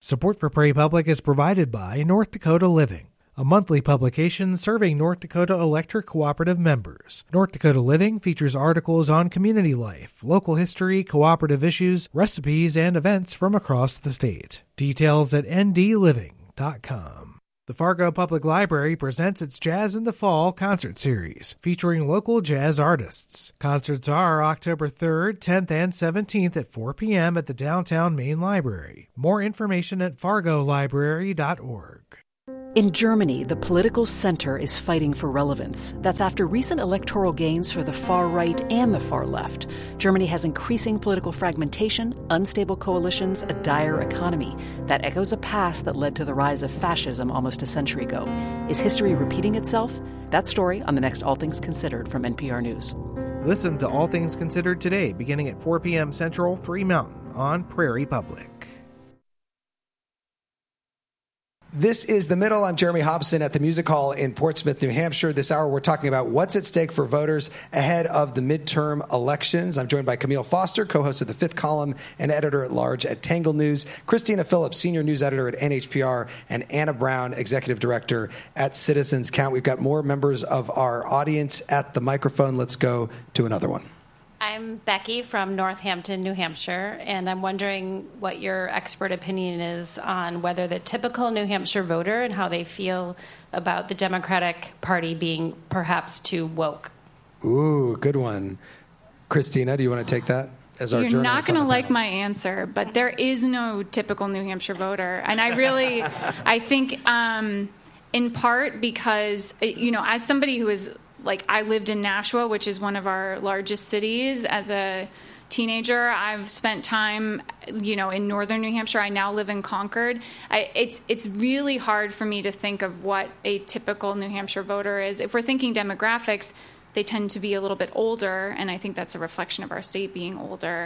Support for Prairie Public is provided by North Dakota Living, a monthly publication serving North Dakota Electric Cooperative members. North Dakota Living features articles on community life, local history, cooperative issues, recipes, and events from across the state. Details at ndliving.com. The Fargo Public Library presents its Jazz in the Fall concert series, featuring local jazz artists. Concerts are October 3rd, 10th, and 17th at 4 p.m. at the Downtown Main Library. More information at fargolibrary.org. In Germany, the political center is fighting for relevance. That's after recent electoral gains for the far right and the far left. Germany has increasing political fragmentation, unstable coalitions, a dire economy. That echoes a past that led to the rise of fascism almost a century ago. Is history repeating itself? That story on the next All Things Considered from NPR News. Listen to All Things Considered today, beginning at 4 p.m. Central, 3 Mountain, on Prairie Public. This is The Middle. I'm Jeremy Hobson at the Music Hall in Portsmouth, New Hampshire. This hour, we're talking about what's at stake for voters ahead of the midterm elections. I'm joined by Camille Foster, co-host of The Fifth Column and editor-at-large at Tangle News, Christina Phillips, senior news editor at NHPR, and Anna Brown, executive director at Citizens Count. We've got more members of our audience at the microphone. Let's go to another one. I'm Becky from Northampton, New Hampshire, and I'm wondering what your expert opinion is on whether the typical New Hampshire voter and how they feel about the Democratic Party being perhaps too woke. Ooh, good one. Christina, do you want to take that as our journalist? You're not going to like my answer, but there is no typical New Hampshire voter. And I think in part because, as somebody who is I lived in Nashua, which is one of our largest cities. As a teenager, I've spent time, in northern New Hampshire. I now live in Concord. It's really hard for me to think of what a typical New Hampshire voter is. If we're thinking demographics, they tend to be a little bit older, and I think that's a reflection of our state being older.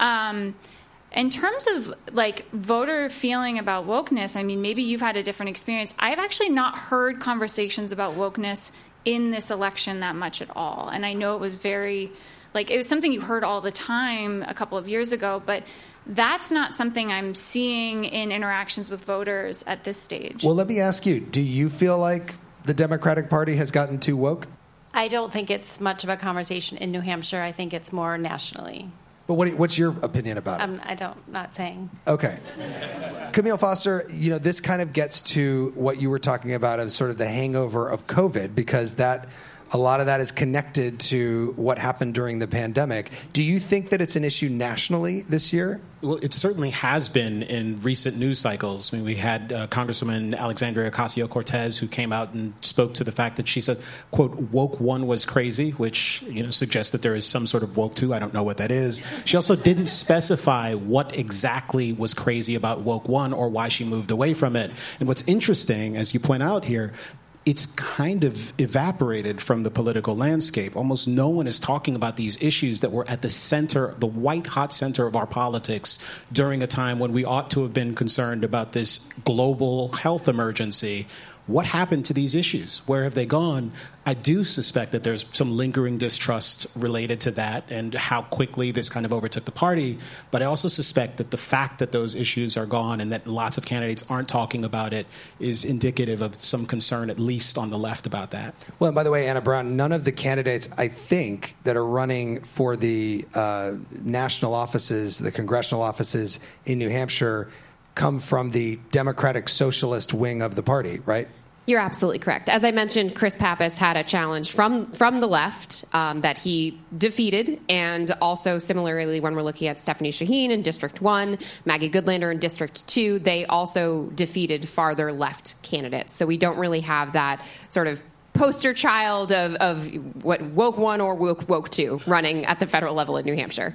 In terms of voter feeling about wokeness, maybe you've had a different experience. I've actually not heard conversations about wokeness in this election that much at all. And I know it was it was something you heard all the time a couple of years ago, but that's not something I'm seeing in interactions with voters at this stage. Well, let me ask you, do you feel like the Democratic Party has gotten too woke? I don't think it's much of a conversation in New Hampshire. I think it's more nationally. But what's your opinion about it? Not saying. Okay. Camille Foster, this kind of gets to what you were talking about as sort of the hangover of COVID, because a lot of that is connected to what happened during the pandemic. Do you think that it's an issue nationally this year? Well, it certainly has been in recent news cycles. We had Congresswoman Alexandria Ocasio-Cortez, who came out and spoke to the fact that she said, quote, woke one was crazy, which suggests that there is some sort of woke two. I don't know what that is. She also didn't specify what exactly was crazy about woke one or why she moved away from it. And what's interesting, as you point out here, it's kind of evaporated from the political landscape. Almost no one is talking about these issues that were at the center, the white-hot center of our politics during a time when we ought to have been concerned about this global health emergency. What happened to these issues? Where have they gone? I do suspect that there's some lingering distrust related to that and how quickly this kind of overtook the party. But I also suspect that the fact that those issues are gone and that lots of candidates aren't talking about it is indicative of some concern, at least on the left, about that. Well, and by the way, Anna Brown, none of the candidates, I think, that are running for the national offices, the congressional offices in New Hampshire, come from the Democratic Socialist wing of the party, right? You're absolutely correct. As I mentioned, Chris Pappas had a challenge from the left that he defeated, and also similarly when we're looking at Stephanie Shaheen in District 1, Maggie Goodlander in District 2, they also defeated farther left candidates. So we don't really have that sort of poster child of what woke one or woke two running at the federal level in New Hampshire.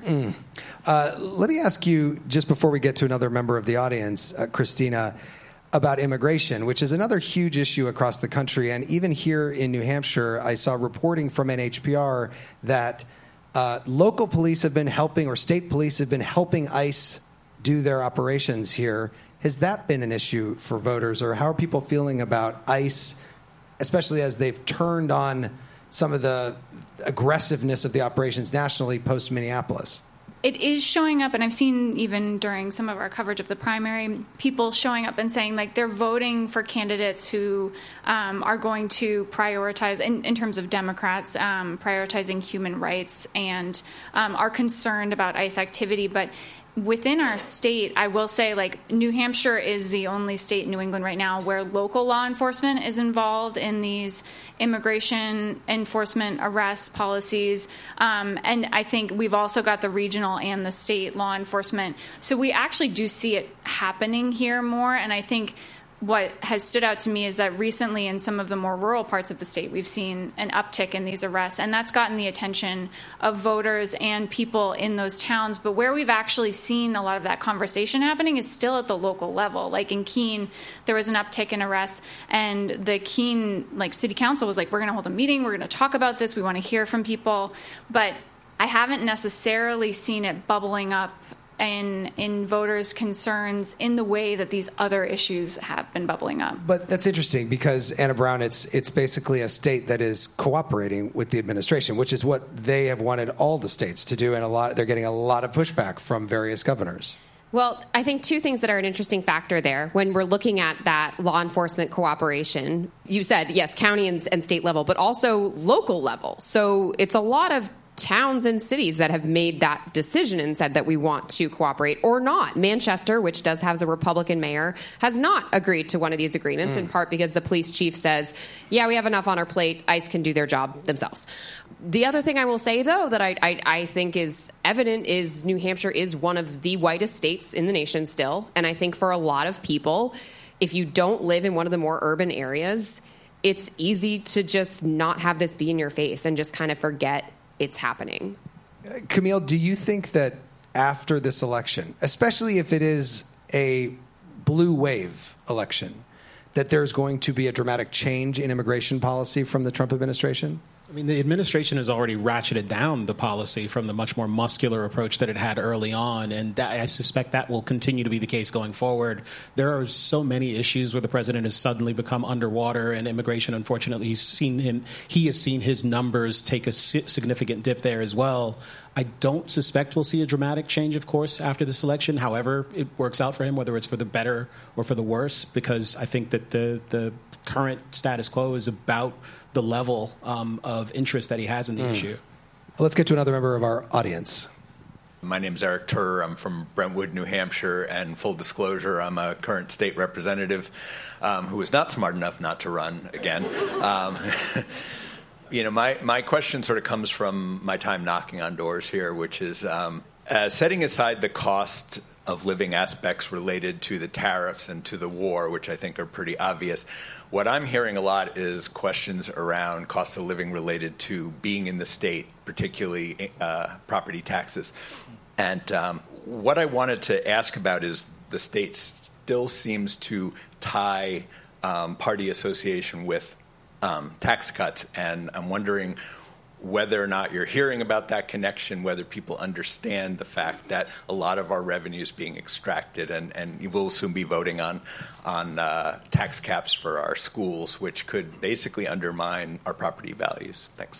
Let me ask you, just before we get to another member of the audience, Christina, about immigration, which is another huge issue across the country. And even here in New Hampshire, I saw reporting from NHPR that local police have been helping, or state police have been helping ICE do their operations here. Has that been an issue for voters, or how are people feeling about ICE, especially as they've turned on some of the aggressiveness of the operations nationally post-Minneapolis? It is showing up, and I've seen even during some of our coverage of the primary, people showing up and saying like they're voting for candidates who are going to prioritize, in terms of Democrats, prioritizing human rights and are concerned about ICE activity. But within our state, I will say, like, New Hampshire is the only state in New England right now where local law enforcement is involved in these immigration enforcement arrest policies. And I think we've also got the regional and the state law enforcement. So we actually do see it happening here more. And I think what has stood out to me is that recently in some of the more rural parts of the state, we've seen an uptick in these arrests, and that's gotten the attention of voters and people in those towns. But where we've actually seen a lot of that conversation happening is still at the local level. Like in Keene, there was an uptick in arrests, and the Keene city council was like, we're going to hold a meeting, we're going to talk about this, we want to hear from people. But I haven't necessarily seen it bubbling up in voters' concerns in the way that these other issues have been bubbling up. But that's interesting because, Anna Brown, it's basically a state that is cooperating with the administration, which is what they have wanted all the states to do, and they're getting a lot of pushback from various governors. Well, I think two things that are an interesting factor there. When we're looking at that law enforcement cooperation, you said, yes, county and state level, but also local level. So it's a lot of towns and cities that have made that decision and said that we want to cooperate or not. Manchester, which does have a Republican mayor, has not agreed to one of these agreements, in part because the police chief says, yeah, we have enough on our plate. ICE can do their job themselves. The other thing I will say, though, that I think is evident is New Hampshire is one of the whitest states in the nation still. And I think for a lot of people, if you don't live in one of the more urban areas, it's easy to just not have this be in your face and just kind of forget it's happening. Camille, do you think that after this election, especially if it is a blue wave election, that there's going to be a dramatic change in immigration policy from the Trump administration? I mean, the administration has already ratcheted down the policy from the much more muscular approach that it had early on, and I suspect that will continue to be the case going forward. There are so many issues where the president has suddenly become underwater, and immigration, unfortunately, he has seen his numbers take a significant dip there as well. I don't suspect we'll see a dramatic change, of course, after this election. However, it works out for him, whether it's for the better or for the worse, because I think that the current status quo is about the level of interest that he has in the issue. Let's get to another member of our audience. My name's Eric Turr. I'm from Brentwood, New Hampshire, and full disclosure, I'm a current state representative who is not smart enough not to run again. My question sort of comes from my time knocking on doors here, which is setting aside the cost of living aspects related to the tariffs and to the war, which I think are pretty obvious. What I'm hearing a lot is questions around cost of living related to being in the state, particularly property taxes. And what I wanted to ask about is the state still seems to tie party association with tax cuts, and I'm wondering whether or not you're hearing about that connection, whether people understand the fact that a lot of our revenue is being extracted, and you will soon be voting on tax caps for our schools, which could basically undermine our property values. Thanks.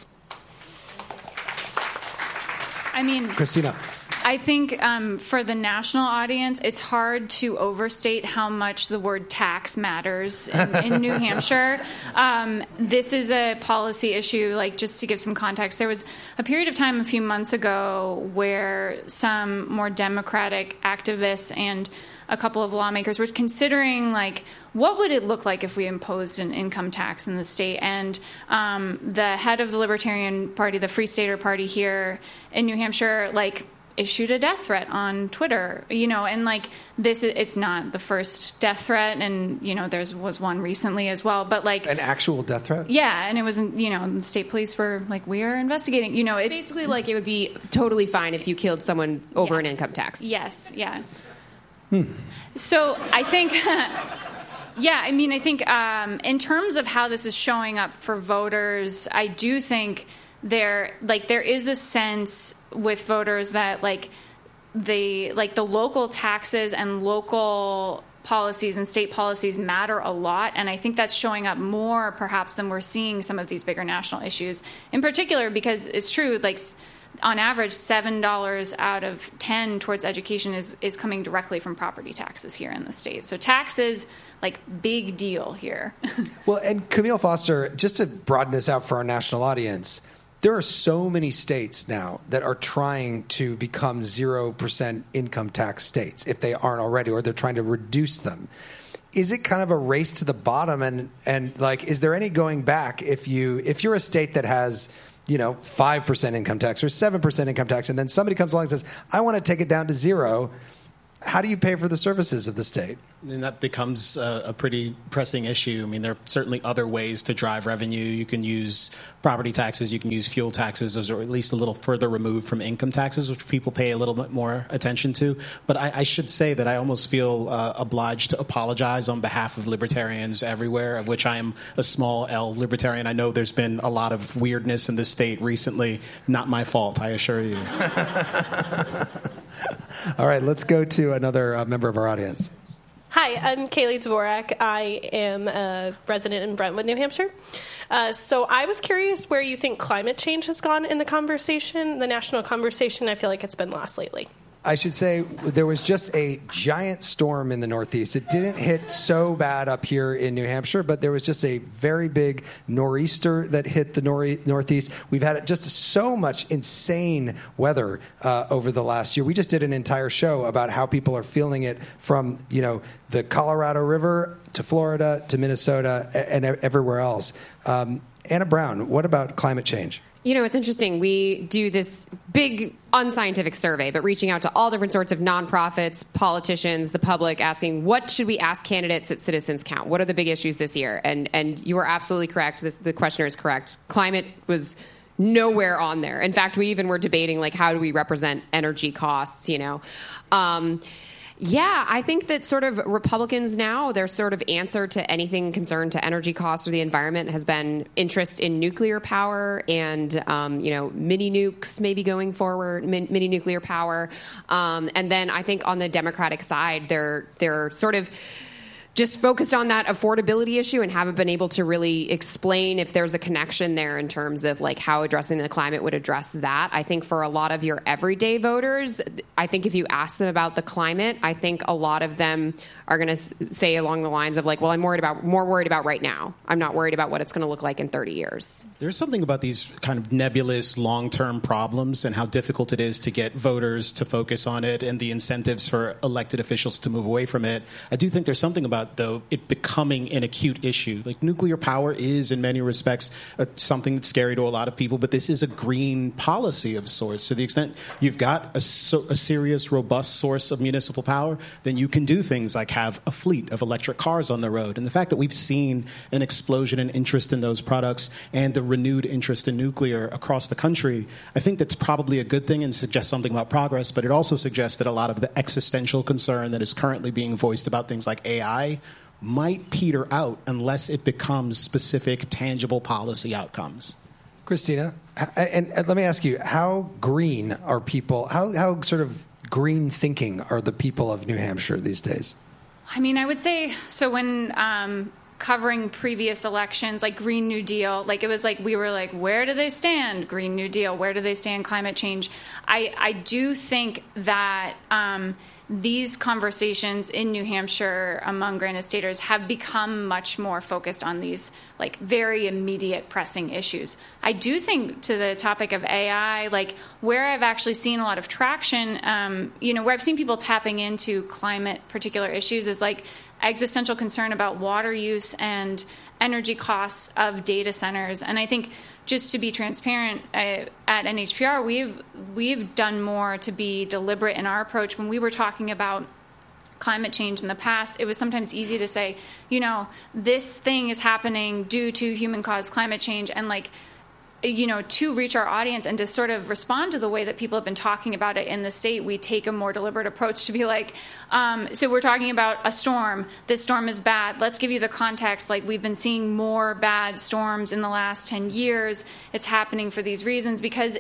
I mean, Christina. I think for the national audience, it's hard to overstate how much the word tax matters in New Hampshire. This is a policy issue. Just to give some context, there was a period of time a few months ago where some more Democratic activists and a couple of lawmakers were considering, what would it look like if we imposed an income tax in the state? And the head of the Libertarian Party, the Free Stater Party here in New Hampshire, issued a death threat on Twitter, and it's not the first death threat, and there was one recently as well, but an actual death threat. Yeah, and it wasn't. The state police were we are investigating. It's basically it would be totally fine if you killed someone over an income tax. Yes, yeah. So I think. Yeah, I mean, I think in terms of how this is showing up for voters, I do think there is a sense with voters that the local taxes and local policies and state policies matter a lot, and I think that's showing up more perhaps than we're seeing some of these bigger national issues in particular, because it's true on average, $7 out of 10 towards education is coming directly from property taxes here in the state. So taxes, like, big deal here. Well, and Camille Foster, just to broaden this out for our national audience, there are so many states now that are trying to become 0% income tax states, if they aren't already, or they're trying to reduce them. Is it kind of a race to the bottom? And like, is there any going back if you're a state that has, 5% income tax or 7% income tax, and then somebody comes along and says, I want to take it down to 0? How do you pay for the services of the state? And that becomes a pretty pressing issue. I mean, there are certainly other ways to drive revenue. You can use property taxes, you can use fuel taxes, those are at least a little further removed from income taxes, which people pay a little bit more attention to. But I should say that I almost feel obliged to apologize on behalf of libertarians everywhere, of which I am a small L libertarian. I know there's been a lot of weirdness in this state recently. Not my fault, I assure you. All right, let's go to another member of our audience. Hi, I'm Kaylee Dvorak. I am a resident in Brentwood, New Hampshire. So I was curious where you think climate change has gone in the conversation, the national conversation. I feel like it's been lost lately. I should say there was just a giant storm in the Northeast. It didn't hit so bad up here in New Hampshire, but there was just a very big nor'easter that hit the Northeast. We've had just so much insane weather over the last year. We just did an entire show about how people are feeling it from, the Colorado River to Florida to Minnesota and everywhere else. Anna Brown, what about climate change? It's interesting. We do this big unscientific survey, but reaching out to all different sorts of nonprofits, politicians, the public, asking what should we ask candidates at Citizens Count? What are the big issues this year? And you are absolutely correct. The questioner is correct. Climate was nowhere on there. In fact, we even were debating, how do we represent energy costs, Yeah, I think that sort of Republicans now, their sort of answer to anything concerned to energy costs or the environment has been interest in nuclear power and, mini nukes maybe going forward, mini nuclear power. And then I think on the Democratic side, they're sort of just focused on that affordability issue and haven't been able to really explain if there's a connection there in terms of how addressing the climate would address that. I think for a lot of your everyday voters, I think if you ask them about the climate, I think a lot of them are going to say along the lines of well, I'm more worried about right now. I'm not worried about what it's going to look like in 30 years. There's something about these kind of nebulous long-term problems and how difficult it is to get voters to focus on it and the incentives for elected officials to move away from it. I do think there's something about, though, it becoming an acute issue. Nuclear power is, in many respects, something that's scary to a lot of people, but this is a green policy of sorts. To the extent you've got a serious, robust source of municipal power, then you can do things like have a fleet of electric cars on the road. And the fact that we've seen an explosion in interest in those products and the renewed interest in nuclear across the country, I think that's probably a good thing and suggests something about progress, but it also suggests that a lot of the existential concern that is currently being voiced about things like AI might peter out unless it becomes specific, tangible policy outcomes. Christina, and let me ask you, how green are people, how sort of green thinking are the people of New Hampshire these days? I mean, I would say, so when covering previous elections, Green New Deal, it was we were where do they stand? Green New Deal, where do they stand? Climate change. I do think that these conversations in New Hampshire among Granite Staters have become much more focused on these very immediate pressing issues. I do think to the topic of AI, where I've actually seen a lot of traction, where I've seen people tapping into climate particular issues is existential concern about water use and energy costs of data centers. And I think just to be transparent, at NHPR, we've done more to be deliberate in our approach. When we were talking about climate change in the past, it was sometimes easy to say, this thing is happening due to human-caused climate change, and to reach our audience and to sort of respond to the way that people have been talking about it in the state, we take a more deliberate approach to be so we're talking about a storm. This storm is bad. Let's give you the context. We've been seeing more bad storms in the last 10 years. It's happening for these reasons because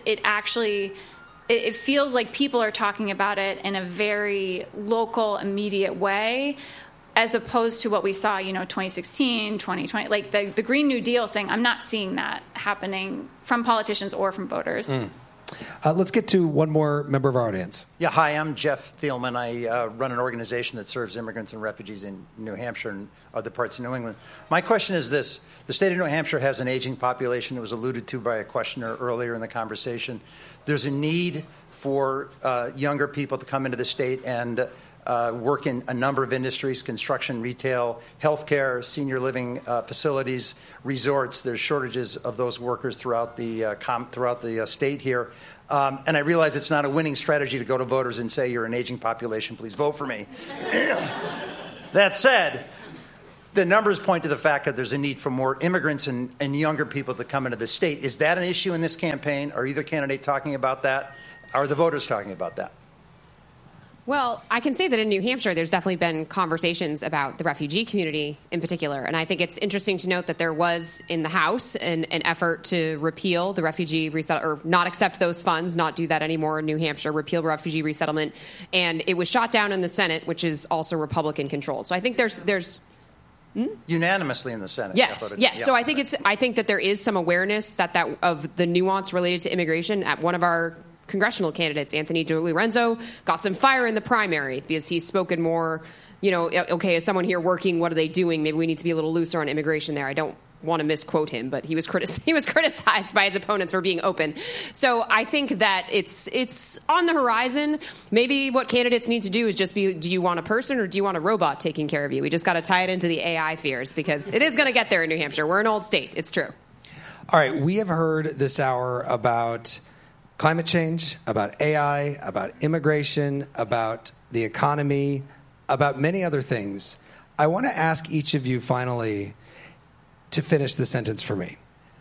it feels like people are talking about it in a very local, immediate way, as opposed to what we saw, 2016, 2020, the Green New Deal thing. I'm not seeing that happening from politicians or from voters. Let's get to one more member of our audience. Yeah, hi, I'm Jeff Thielman. I run an organization that serves immigrants and refugees in New Hampshire and other parts of New England. My question is this. The state of New Hampshire has an aging population. It was alluded to by a questioner earlier in the conversation. There's a need for younger people to come into the state and work in a number of industries: construction, retail, healthcare, senior living facilities, resorts. There's shortages of those workers throughout the state here. And I realize it's not a winning strategy to go to voters and say, you're an aging population, please vote for me. That said, the numbers point to the fact that there's a need for more immigrants and younger people to come into the state. Is that an issue in this campaign? Are either candidate talking about that? Are the voters talking about that? Well, I can say that in New Hampshire, there's definitely been conversations about the refugee community in particular. And I think it's interesting to note that there was in the House an effort to repeal the refugee resettlement, or not accept those funds, not do that anymore in New Hampshire, repeal refugee resettlement. And it was shot down in the Senate, which is also Republican controlled. So I think there's unanimously in the Senate. Yes. Yeah. So I think that there is some awareness that of the nuance related to immigration. At one of our congressional candidates, Anthony DiLorenzo, got some fire in the primary because he's spoken more, okay, is someone here working? What are they doing? Maybe we need to be a little looser on immigration there. I don't want to misquote him, but he was criticized by his opponents for being open. So I think that it's on the horizon. Maybe what candidates need to do is just be, do you want a person or do you want a robot taking care of you? We just got to tie it into the AI fears, because it is going to get there in New Hampshire. We're an old state. It's true. All right. We have heard this hour about climate change, about AI, about immigration, about the economy, about many other things. I want to ask each of you finally to finish the sentence for me.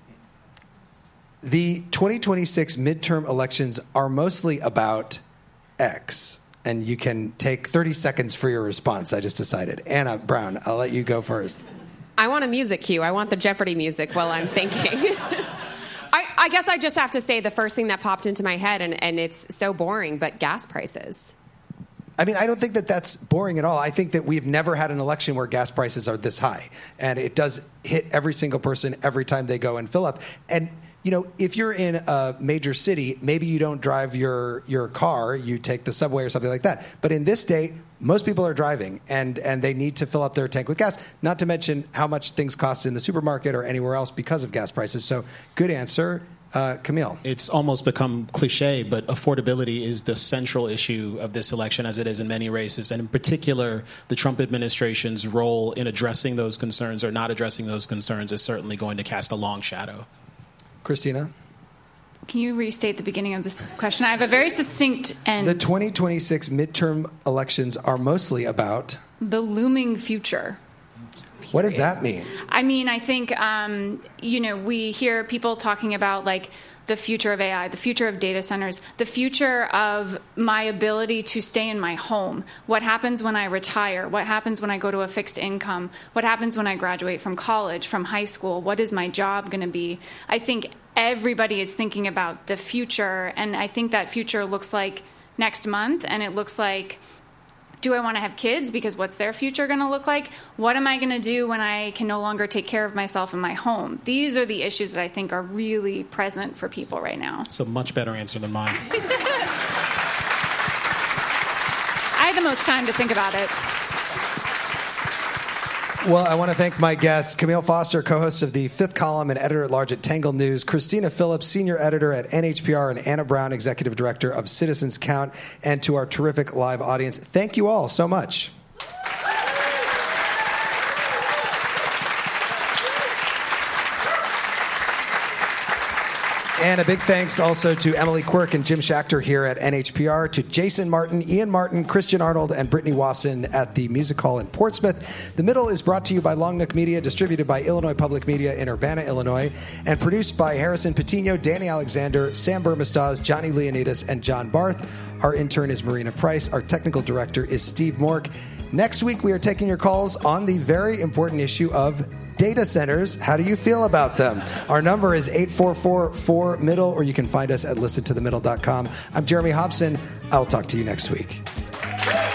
The 2026 midterm elections are mostly about X, and you can take 30 seconds for your response. I just decided. Anna Brown, I'll let you go first. I want a music cue. I want the Jeopardy music while I'm thinking. I guess I just have to say the first thing that popped into my head, and it's so boring, but gas prices. I mean, I don't think that that's boring at all. I think that we've never had an election where gas prices are this high. And it does hit every single person every time they go and fill up. And, if you're in a major city, maybe you don't drive your car, you take the subway or something like that. But in this state, most people are driving, and they need to fill up their tank with gas, not to mention how much things cost in the supermarket or anywhere else because of gas prices. So good answer. Camille. It's almost become cliche, but affordability is the central issue of this election, as it is in many races. And in particular, the Trump administration's role in addressing those concerns or not addressing those concerns is certainly going to cast a long shadow. Christina? Can you restate the beginning of this question? I have a very succinct end. The 2026 midterm elections are mostly about the looming future. What does that mean? I mean, I think, we hear people talking about, like, the future of AI, the future of data centers, the future of my ability to stay in my home. What happens when I retire? What happens when I go to a fixed income? What happens when I graduate from college, from high school? What is my job going to be? I think everybody is thinking about the future, and I think that future looks like next month, and it looks like, do I want to have kids? Because what's their future going to look like? What am I going to do when I can no longer take care of myself in my home? These are the issues that I think are really present for people right now. It's a much better answer than mine. I had the most time to think about it. Well, I want to thank my guests, Camille Foster, co-host of the Fifth Column and editor-at-large at Tangle News, Christina Phillips, senior editor at NHPR, and Anna Brown, executive director of Citizens Count, and to our terrific live audience. Thank you all so much. And a big thanks also to Emily Quirk and Jim Schachter here at NHPR, to Jason Martin, Ian Martin, Christian Arnold, and Brittany Wasson at the Music Hall in Portsmouth. The Middle is brought to you by Long Nook Media, distributed by Illinois Public Media in Urbana, Illinois, and produced by Harrison Patino, Danny Alexander, Sam Burmistaz, Johnny Leonidas, and John Barth. Our intern is Marina Price. Our technical director is Steve Mork. Next week, we are taking your calls on the very important issue of data centers. How do you feel about them? Our number is 844-4-MIDDLE, or you can find us at listentothemiddle.com. I'm Jeremy Hobson. I'll talk to you next week.